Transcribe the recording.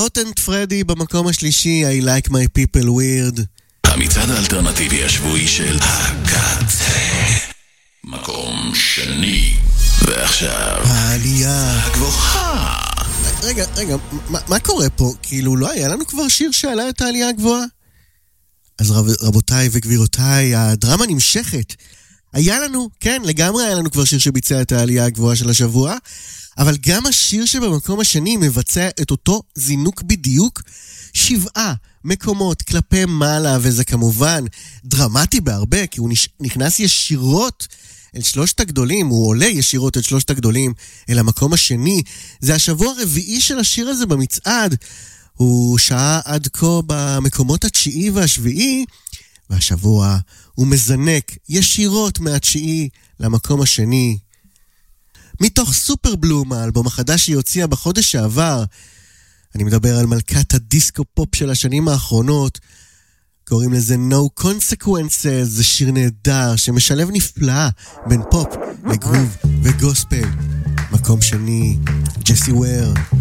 Hot and Freddy במקום השלישי, I like my people weird. המצעד האלטרנטיבי השבועי של הקצה, מקום שני. ועכשיו העלייה הגבוהה. רגע, מה קורה פה? כאילו לא היה לנו כבר שיר שעלה את העלייה הגבוהה? אז רבותיי וגבירותיי, הדרמה נמשכת. היה לנו, כן, לגמרי היה לנו כבר שיר שביצע את העלייה הגבוהה של השבוע, אבל גם השיר שבמקום השני מבצע את אותו זינוק בדיוק, 7 מקומות כלפי מעלה, וזה כמובן דרמטי בהרבה, כי הוא נכנס ישירות אל שלושת הגדולים, הוא עולה ישירות אל שלושת הגדולים, אל המקום השני. זה השבוע הרביעי של השיר הזה במצעד, הוא שעה עד כה במקומות התשיעי והשביעי, והשבוע הוא מזנק ישירות מהתשיעי למקום השני. מתוך סופר בלום, האלבום החדש שהיא הוציאה בחודש שעבר, אני מדבר על מלכת הדיסקו פופ של השנים האחרונות, קוראים לזה No Consequences, זה שיר נהדר שמשלב נפלא בין פופ לגרוב וגוספל. מקום שני, ג'סי וויר.